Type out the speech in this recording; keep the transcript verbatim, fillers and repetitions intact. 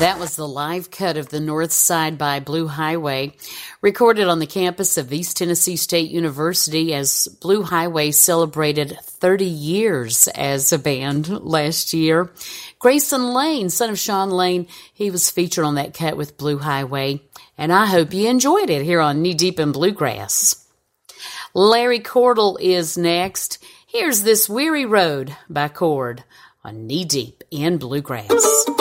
That was the live cut of the North Side by Blue Highway, recorded on the campus of East Tennessee State University as Blue Highway celebrated thirty years as a band last year. Grayson Lane, son of Sean Lane, he was featured on that cut with Blue Highway, and I hope you enjoyed it here on Knee Deep in Bluegrass. Larry Cordell is next. Here's This Weary Road by Cord on Knee Deep in Bluegrass.